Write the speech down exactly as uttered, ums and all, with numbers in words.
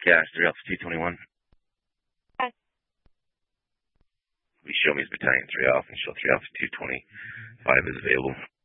Cash, three Alpha two twenty-one. Yes. Please show me his battalion three Alpha and show three Alpha two twenty-five is available.